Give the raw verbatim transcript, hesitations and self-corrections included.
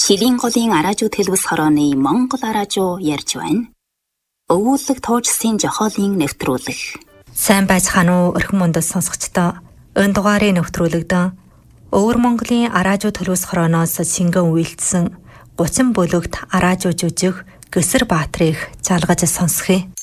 Шилийн голын араажуу төлөвс хорооны Монгол араажуу ярьж байна. Өвүүлэг туужсын жохоолын нэвтрүүлэг. Сайн байцгаана уу өрхөн мундас сонсогчдоо. Энэ дугаарыг нэвтрүүлэгдэн Өвөр Монголын араажуу төлөвс хорооноос шингэн үйлдсэн гучин бүлэгт араажуу жүжиг Гэсэр Баатрыг залгаж сонсхий.